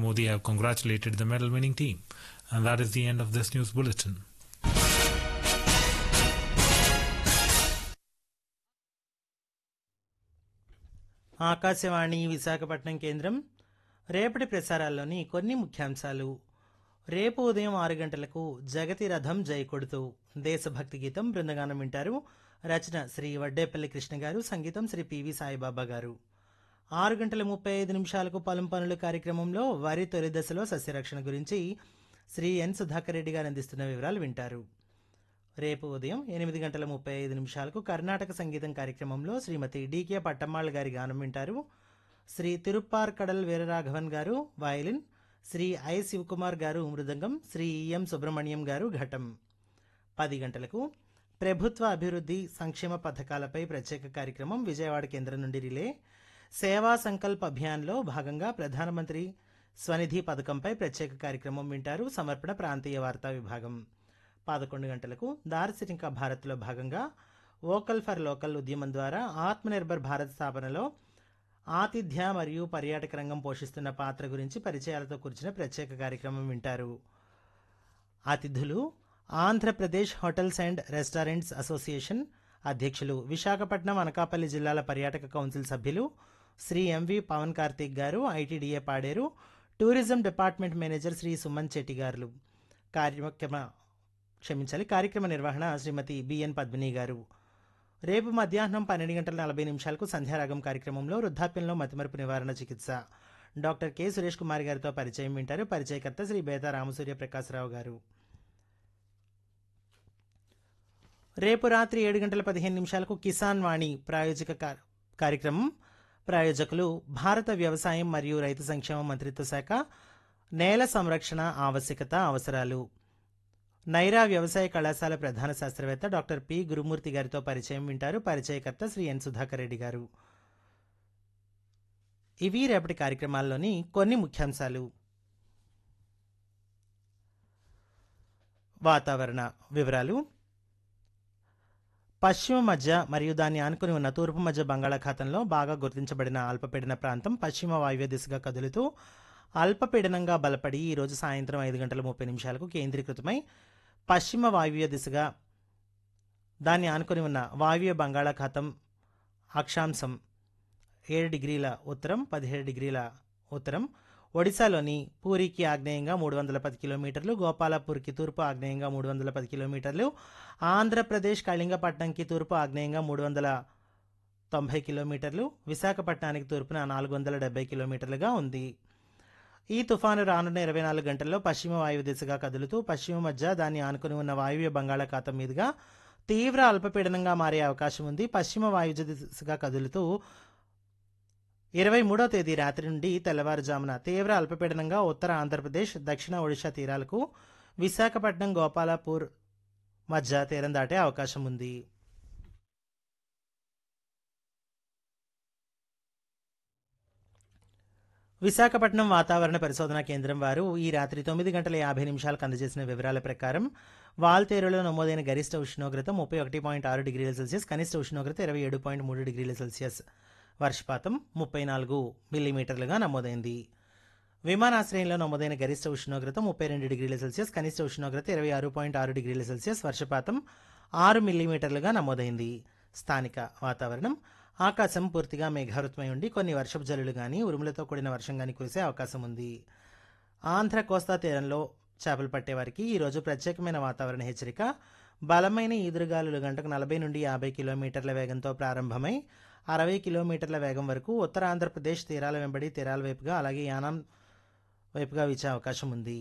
Modi have congratulated the medal-winning team. And that is the end of this news bulletin. Akashvani Visakhapatnam కేంద్రం రేపటి ప్రసారాల్లోని కొన్ని ముఖ్యాంశాలు. రేపు ఉదయం 6 గంటలకు జగతి రథం జై కొడుతూ దేశభక్తి గీతం బృందగానం వింటారు. రచన శ్రీ వడ్డేపల్లి కృష్ణ గారు, సంగీతం శ్రీ పివి సాయిబాబా గారు. 6:35 పొలం పనులు కార్యక్రమంలో వరి తొలి దశలో సస్యరక్షణ గురించి శ్రీ ఎన్ సుధాకర్ రెడ్డి గారు అందిస్తున్న వివరాలు వింటారు. రేపు ఉదయం 8:35 కర్ణాటక సంగీతం కార్యక్రమంలో శ్రీమతి డికే పట్టమ్మాళ్ గారి గానం వింటారు. శ్రీ తిరుప్పార్ కడల్ వీరరాఘవన్ గారు వయలిన్, శ్రీ ఐ శివకుమార్ గారు మృదంగం, శ్రీ ఈఎం సుబ్రహ్మణ్యం గారు ఘటం. 10 గంటలకు ప్రభుత్వ అభివృద్ధి సంక్షేమ పథకాలపై ప్రత్యేక కార్యక్రమం విజయవాడ కేంద్రం నుండి రిలే. సేవా సంకల్ప్ అభియాన్లో భాగంగా ప్రధానమంత్రి స్వనిధి పథకంపై ప్రత్యేక కార్యక్రమం వింటారు. సమర్పణ ప్రాంతీయ వార్తా విభాగం. 11 గంటలకు దార్శనిక భారత్లో భాగంగా వోకల్ ఫర్ లోకల్ ఉద్యమం ద్వారా ఆత్మనిర్భర్ భారత్ స్థాపనలో ఆతిథ్య మరియు పర్యాటక రంగం పోషిస్తున్న పాత్ర గురించి పరిచయాలతో కూర్చిన ప్రత్యేక కార్యక్రమం వింటారు. అతిథులు Andhra Pradesh hotels and restaurants association అధ్యక్షులు, విశాఖపట్నం అనకాపల్లి జిల్లాల పర్యాటక కౌన్సిల్ సభ్యులు శ్రీ ఎంవి పవన్ కార్తీక్ గారు, ITDA Paderu, tourism department manager Shri Suman Chetty గారు. కార్యక్రమ నిర్వహణ శ్రీమతి బిఎన్ పద్మిని గారు. రేపు మధ్యాహ్నం 12:40 సంధ్యారాగం కార్యక్రమంలో వృద్ధాప్యంలో మతిమరుపు నివారణ చికిత్స డాక్టర్ కె సురేష్ కుమార్ గారితో పరిచయం వింటారు. పరిచయకర్త శ్రీ బేతా రామసూర్య ప్రకాశరావు గారు. రేపు రాత్రి 7:15 కిసాన్ వాణి ప్రాయోజిక కార్యక్రమం. ప్రాయోజకులు భారత వ్యవసాయం మరియు రైతు సంక్షేమ మంత్రిత్వ శాఖ, నేల సంరక్షణ ఆవశ్యకత అవసరాలు, నైరా వ్యవసాయ కళాశాల ప్రధాన శాస్త్రవేత్త డాక్టర్ పి గురుమూర్తి గారితో పరిచయం వింటారు. పరిచయకర్త శ్రీ ఎన్ సుధాకర్ రెడ్డి గారు. ఇవి రేపటి కార్యక్రమాల్లోని కొన్ని ముఖ్యాంశాలు. వాతావరణ వివరాలు. పశ్చిమ మధ్య మరియు దాన్ని ఆనుకుని ఉన్న తూర్పు మధ్య బంగాళాఖాతంలో బాగా గుర్తించబడిన అల్పపీడన ప్రాంతం పశ్చిమ వాయువ్య దిశగా కదులుతూ అల్పపీడనంగా బలపడి ఈరోజు సాయంత్రం 5:30 కేంద్రీకృతమై పశ్చిమ వాయువ్య దిశగా దాన్ని ఆనుకొని ఉన్న వాయువ్య బంగాళాఖాతం అక్షాంశం 7 డిగ్రీల ఉత్తరం 17 డిగ్రీల ఉత్తరం, ఒడిశాలోని పూరికి ఆగ్నేయంగా 310 కిలోమీటర్లు, గోపాలపూర్కి తూర్పు ఆగ్నేయంగా 310 కిలోమీటర్లు, ఆంధ్రప్రదేశ్ కళింగపట్నంకి తూర్పు ఆగ్నేయంగా 390 కిలోమీటర్లు, విశాఖపట్నానికి తూర్పున 470 కిలోమీటర్లుగా ఉంది. ఈ తుఫాను రానున్న 24 గంటల్లో పశ్చిమ వాయువ్య దిశగా కదులుతూ పశ్చిమ మధ్య దాన్ని ఆనుకుని ఉన్న వాయువ్య బంగాళాఖాతం మీదుగా తీవ్ర అల్పపీడనంగా మారే అవకాశం ఉంది. పశ్చిమ వాయువ్య దిశగా కదులుతూ 23వ తేదీ రాత్రి నుండి తెల్లవారుజామున తీవ్ర అల్పపీడనంగా ఉత్తర ఆంధ్రప్రదేశ్, దక్షిణ ఒడిశా తీరాలకు, విశాఖపట్నం, గోపాలపూర్ మధ్య తీరం దాటే అవకాశం ఉంది. విశాఖపట్నం వాతావరణ పరిశోధనా కేంద్రం వారు ఈ రాత్రి 9:50 అందజేసిన వివరాల ప్రకారం వాల్తేరులో నమోదైన గరిష్ట ఉష్ణోగ్రత 31.6 డిగ్రీల సెల్సియస్, కనిష్ట ఉష్ణోగ్రత 27.3 డిగ్రీల సెల్సియస్, వర్షపాతం 34 మిల్లీమీటర్లుగా నమోదైంది. విమానాశ్రయంలో నమోదైన గరిష్ట ఉష్ణోగ్రత 32 డిగ్రీల సెల్సియస్, కనిష్ట ఉష్ణోగ్రత 26.6 డిగ్రీల సెల్సియస్, వర్షపాతం 6 మిల్లీమీటర్లుగా నమోదైంది. స్థానిక వాతావరణం. ఆకాశం పూర్తిగా మేఘావృతమై ఉండి కొన్ని వర్షపు జల్లులు కానీ ఉరుములతో కూడిన వర్షం కానీ కురిసే అవకాశం ఉంది. ఆంధ్ర కోస్తా తీరంలో చేపలు పట్టేవారికి ఈరోజు ప్రత్యేకమైన వాతావరణ హెచ్చరిక. బలమైన ఈదురుగాలులు గంటకు 40 నుండి 50 కిలోమీటర్ల వేగంతో ప్రారంభమై 60 కిలోమీటర్ల వేగం వరకు ఉత్తర ఆంధ్రప్రదేశ్ తీరాల వెంబడి తీరాల వైపుగా, అలాగే యానాం వైపుగా వీచే అవకాశం ఉంది.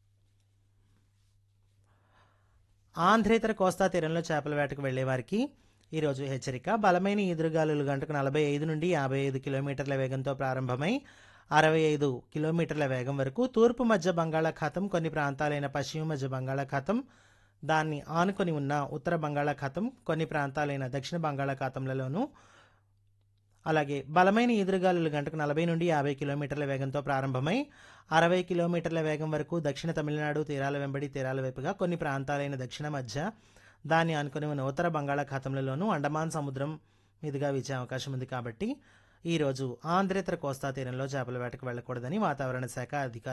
ఆంధ్రేతర కోస్తా తీరంలో చేపల వేటకు వెళ్లే వారికి ఈరోజు హెచ్చరిక. బలమైన ఈదురుగాలులు గంటకు 45 నుండి 55 కిలోమీటర్ల వేగంతో ప్రారంభమై 65 కిలోమీటర్ల వేగం వరకు తూర్పు మధ్య బంగాళాఖాతం, కొన్ని ప్రాంతాలైన పశ్చిమ మధ్య బంగాళాఖాతం, దాన్ని ఆనుకొని ఉన్న ఉత్తర బంగాళాఖాతం, కొన్ని ప్రాంతాలైన దక్షిణ బంగాళాఖాతంలలోనూ, అలాగే బలమైన ఈదురుగాలులు గంటకు 40 నుండి 50 కిలోమీటర్ల వేగంతో ప్రారంభమై 60 కిలోమీటర్ల వేగం వరకు దక్షిణ తమిళనాడు తీరాల వెంబడి తీరాల వైపుగా, కొన్ని ప్రాంతాలైన దక్షిణ మధ్య దాన్ని ఆనుకుని ఉన్న ఉత్తర బంగాళాఖాతంలోనూ అండమాన్ సముద్రం మీదుగా వీచే అవకాశం ఉంది. కాబట్టి ఈరోజు ఆంధ్రేతర కోస్తా తీరంలో చేపల వేటకు వెళ్లకూడదని వాతావరణ శాఖ అధికారులు